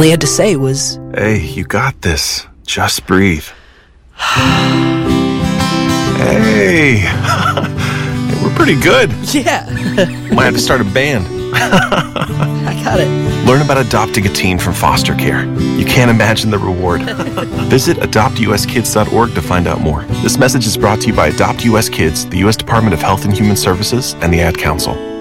All he had to say was, Hey, you got this. Just breathe. Hey, we're pretty good. yeah, Might have to start a band. I got it. Learn about adopting a teen from foster care. You can't imagine the reward. Visit adoptuskids.org to find out more. This message is brought to you by Adopt US Kids, the U.S. Department of Health and Human Services, and the Ad Council.